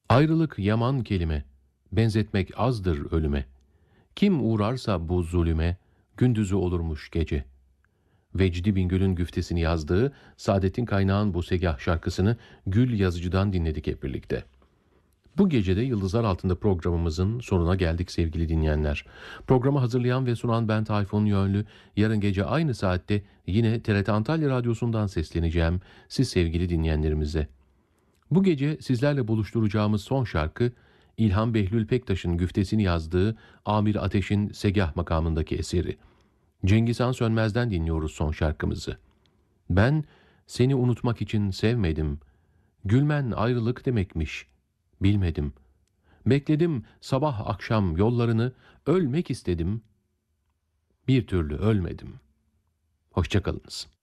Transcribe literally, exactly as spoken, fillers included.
Ayrılık yaman kelime, benzetmek azdır ölüme. Kim uğrarsa bu zulüme, gündüzü olurmuş gece. Vecdi Bingöl'ün güftesini yazdığı Saadettin Kaynağ'ın Bu Segah şarkısını Gül Yazıcı'dan dinledik hep birlikte. Bu gecede Yıldızlar Altında programımızın sonuna geldik sevgili dinleyenler. Programı hazırlayan ve sunan ben Tayfun Yönlü. Yarın gece aynı saatte yine T R T Antalya Radyosu'ndan sesleneceğim siz sevgili dinleyenlerimize. Bu gece sizlerle buluşturacağımız son şarkı, İlhan Behlül Pektaş'ın güftesini yazdığı Amir Ateş'in Segah makamındaki eseri. Cengiz Han Sönmez'den dinliyoruz son şarkımızı. Ben seni unutmak için sevmedim. Gülmen ayrılık demekmiş. Bilmedim. Bekledim sabah akşam yollarını, ölmek istedim. Bir türlü ölmedim. Hoşça kalınız.